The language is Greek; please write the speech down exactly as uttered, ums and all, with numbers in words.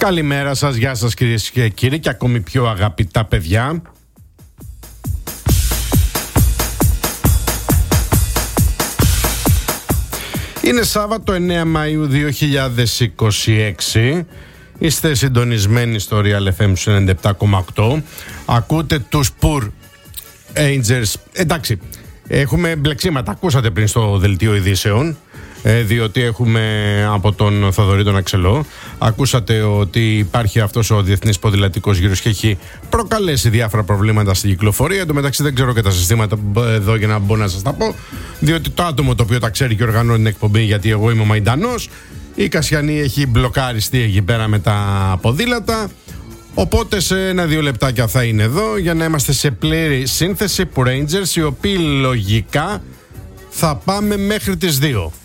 Καλημέρα σας, γεια σας κυρίες και κύριοι και ακόμη πιο αγαπητά παιδιά. Είναι Σάββατο εννέα Μαΐου δύο χιλιάδες είκοσι έξι. Είστε συντονισμένοι στο Real εφ εμ ενενήντα επτά κόμμα οκτώ. Ακούτε τους Poor Angels. Εντάξει, έχουμε μπλεξίματα. Ακούσατε πριν στο δελτίο ειδήσεων, διότι έχουμε από τον Θοδωρή τον Αξελό. Ακούσατε ότι υπάρχει αυτός ο διεθνής ποδηλατικός γύρος και έχει προκαλέσει διάφορα προβλήματα στην κυκλοφορία. Εν τω μεταξύ δεν ξέρω και τα συστήματα εδώ για να μπορώ να σας τα πω, διότι το άτομο το οποίο τα ξέρει και οργανώνει την εκπομπή, γιατί εγώ είμαι ο Μαϊντανός, η Κασιανή έχει μπλοκάριστεί εκεί πέρα με τα ποδήλατα. Οπότε σε ένα-δύο λεπτάκια θα είναι εδώ για να είμαστε σε πλήρη σύνθεση Poor Rangers, οι οποίοι λογικά θα πάμε μέχρι τις δύο.